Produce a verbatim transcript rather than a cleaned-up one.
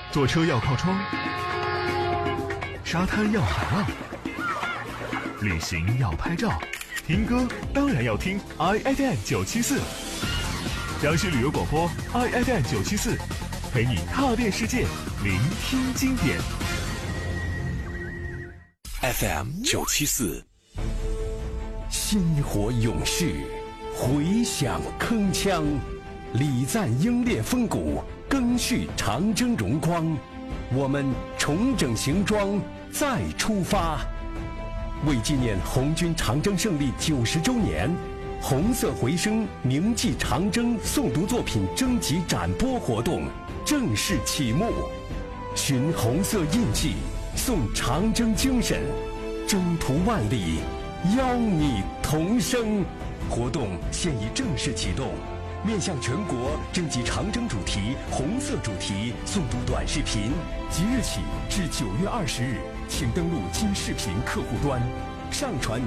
坐车要靠窗，沙滩要海浪，旅行要拍照，听歌当然要听 I F M 九七四，江西旅游广播 I F M 九七四，陪你踏遍世界，聆听经典。 F M 九七四，薪火勇士，回响铿锵，礼赞英烈风骨，赓续长征荣光。我们重整行装，再出发。为纪念红军长征胜利九十周年，红色回声铭记长征诵读作品征集展播活动正式启幕。寻红色印记，颂长征精神，征途万里，邀你同声。活动现已正式启动，面向全国征集长征主题、红色主题诵读短视频，即日起至九月二十日，请登录今视频客户端，上传